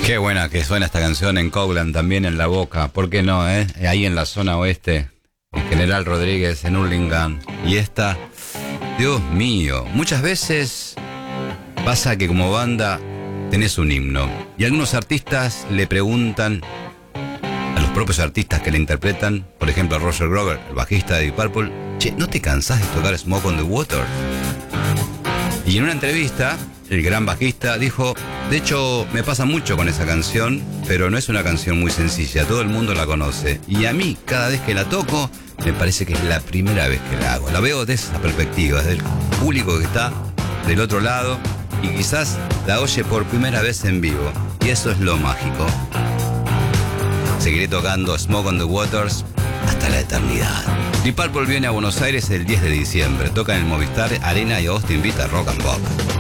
Qué buena que suena esta canción en Coglan, también en La Boca. ¿Por qué no, Ahí en la zona oeste, en General Rodríguez, en Hurlingham. Y esta, Dios mío, muchas veces pasa que como banda tenés un himno. Y algunos artistas le preguntan a los propios artistas que le interpretan, por ejemplo a Roger Glover, el bajista de Deep Purple, che, ¿no te cansás de tocar Smoke on the Water? Y en una entrevista, el gran bajista dijo, de hecho me pasa mucho con esa canción, pero no es una canción muy sencilla, todo el mundo la conoce. Y a mí, cada vez que la toco, me parece que es la primera vez que la hago. La veo desde esa perspectiva, desde el público que está del otro lado y quizás la oye por primera vez en vivo. Y eso es lo mágico. Seguiré tocando Smoke on the Waters hasta la eternidad. Deep Purple viene a Buenos Aires el 10 de diciembre. Toca en el Movistar Arena y a vos te invita a Rock and Pop.